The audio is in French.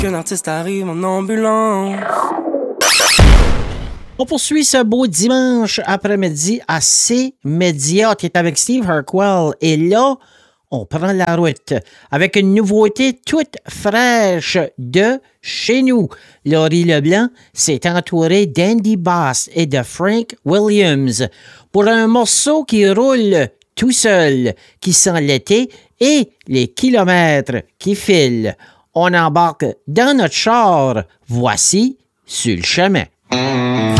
qu'un artiste arrive en ambulance. On poursuit ce beau dimanche après-midi à C-Média. Tu es avec Steve Harquell. Et là, on prend la route avec une nouveauté toute fraîche de chez nous. Laurie Leblanc s'est entourée d'Andy Bass et de Frank Williams pour un morceau qui roule tout seul, qui sent l'été et les kilomètres qui filent. On embarque dans notre char. Voici Sur le chemin.